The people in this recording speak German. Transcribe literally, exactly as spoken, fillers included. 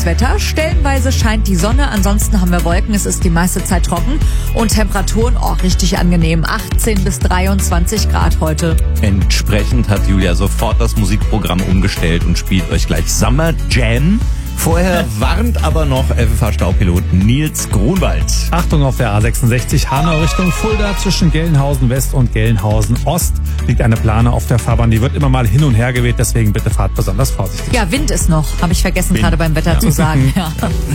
Wetter. Stellenweise scheint die Sonne, ansonsten haben wir Wolken. Es ist die meiste Zeit trocken und Temperaturen, oh, richtig angenehm. achtzehn bis dreiundzwanzig Grad heute. Entsprechend hat Julia sofort das Musikprogramm umgestellt und spielt euch gleich Summer Jam. Vorher warnt aber noch F F H-Staupilot Nils Grunwald. Achtung auf der A sechsundsechzig Hanau Richtung Fulda zwischen Gelnhausen West und Gelnhausen Ost liegt eine Plane auf der Fahrbahn. Die wird immer mal hin und her geweht, deswegen bitte fahrt besonders vorsichtig. Ja, Wind ist noch, habe ich vergessen Wind. gerade beim Wetter Ja. zu sagen. Ja.